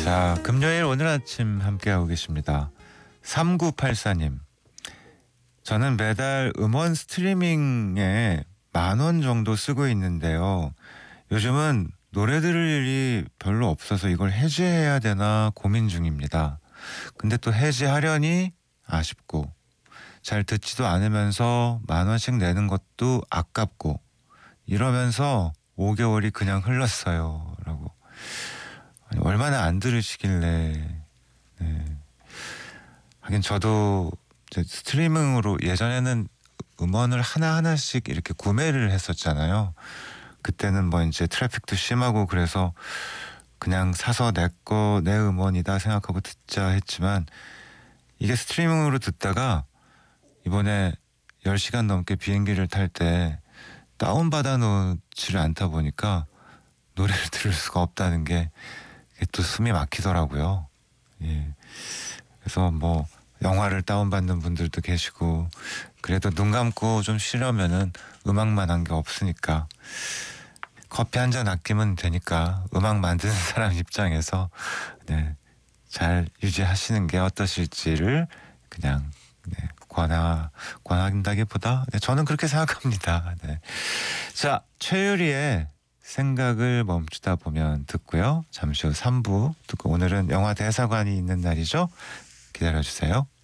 자, 금요일 오늘 아침 함께하고 계십니다. 3984님. 저는 매달 음원 스트리밍에 10,000원 정도 쓰고 있는데요. 요즘은 노래 들을 일이 별로 없어서 이걸 해지해야 되나 고민 중입니다. 근데 또 해지하려니 아쉽고, 잘 듣지도 않으면서 10,000원씩 내는 것도 아깝고, 이러면서 5개월이 그냥 흘렀어요. 라고. 아니, 얼마나 안 들으시길래. 네. 하긴 저도 이제 스트리밍으로 예전에는 음원을 하나하나씩 이렇게 구매를 했었잖아요. 그때는 뭐 이제 트래픽도 심하고 그래서 그냥 사서 내 음원이다 생각하고 듣자 했지만, 이게 스트리밍으로 듣다가 이번에 10시간 넘게 비행기를 탈 때 다운받아 놓지를 않다 보니까 노래를 들을 수가 없다는 게 또 숨이 막히더라고요. 예. 그래서 뭐 영화를 다운받는 분들도 계시고, 그래도 눈 감고 좀 쉬려면은 음악만 한 게 없으니까 커피 한 잔 아끼면 되니까 음악 만드는 사람 입장에서 네, 잘 유지하시는 게 어떠실지를 그냥 네, 권한다기보다 네, 저는 그렇게 생각합니다. 네. 자, 최유리의 생각을 멈추다 보면 듣고요. 잠시 후 3부 듣고, 오늘은 영화 대사관이 있는 날이죠. 기다려주세요.